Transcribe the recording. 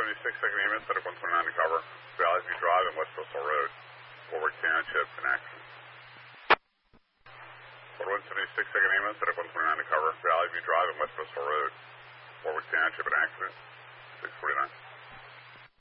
second ambulance at 129 to cover. Valley View Drive and West Bristol Road. Warwick Township in action. 176 second ambulance at 129 to cover. Valley View Drive and West Bristol Road. Warwick Township in accident. 649.